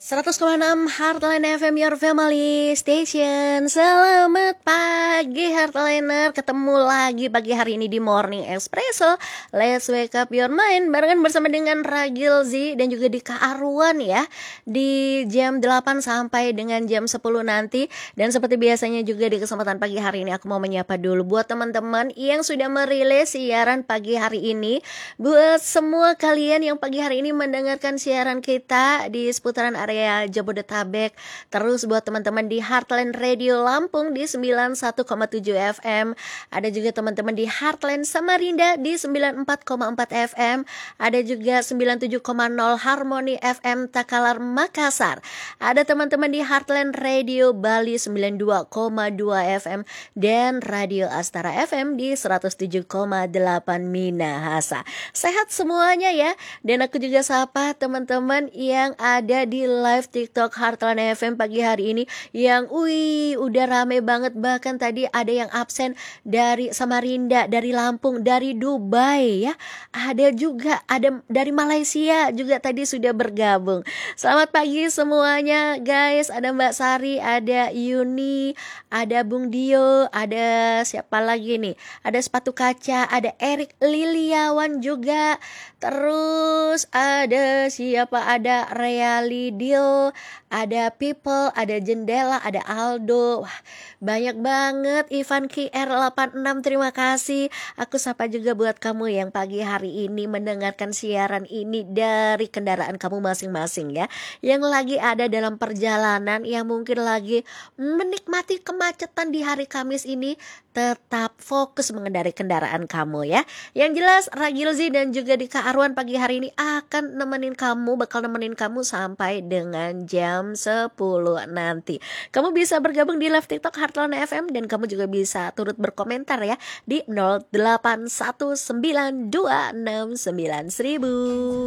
100,6 Heartline FM Your Family Station. Selamat pagi Heartliner. Ketemu lagi pagi hari ini di Morning Espresso. Let's wake up your mind. Barengan bersama dengan Ragil Z dan juga di Kak Arwan ya. Di jam 8 sampai dengan jam 10 nanti. Dan seperti biasanya juga di kesempatan pagi hari ini aku mau menyapa dulu buat teman-teman yang sudah merilis siaran pagi hari ini. Buat semua kalian yang pagi hari ini mendengarkan siaran kita di seputaran area Jabodetabek. Terus buat teman-teman di Heartland Radio Lampung di 91,7 FM. Ada juga teman-teman di Heartland Samarinda di 94,4 FM. Ada juga 97,0 Harmony FM Takalar Makassar. Ada teman-teman di Heartland Radio Bali 92,2 FM dan Radio Astara FM di 107,8 Minahasa. Sehat semuanya ya. Dan aku juga sapa teman-teman yang ada di live TikTok Heartland FM pagi hari ini yang udah rame banget, bahkan tadi ada yang absen dari Samarinda, dari Lampung, dari Dubai ya. Ada juga dari Malaysia juga tadi sudah bergabung. Selamat pagi semuanya guys. Ada Mbak Sari, ada Yuni, ada Bung Dio, ada siapa lagi nih? Ada Sepatu Kaca, ada Erik Liliawan juga. Terus ada siapa? Ada Realidio, ada People, ada Jendela, ada Aldo. Wah, banyak banget. Ivan KR86, terima kasih. Aku sapa juga buat kamu yang pagi hari ini mendengarkan siaran ini dari kendaraan kamu masing-masing ya. Yang lagi ada dalam perjalanan, yang mungkin lagi menikmati kemacetan di hari Kamis ini, tetap fokus mengendarai kendaraan kamu ya. Yang jelas Ragil Z dan juga di Kak Arwan pagi hari ini akan bakal nemenin kamu sampai dengan jam 10 nanti. Kamu bisa bergabung di live TikTok Heartland FM dan kamu juga bisa turut berkomentar ya di 0819269000.